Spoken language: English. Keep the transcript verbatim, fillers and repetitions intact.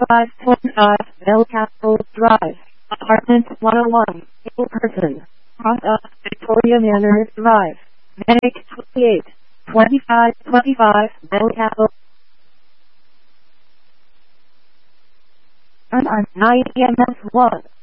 five twenty-five Belcastle Drive, Apartment one oh one, Person, Crossa, Victoria Manor Drive, Medic twenty-eight, twenty-five twenty-five Belcastle. Turn on nine E M S one.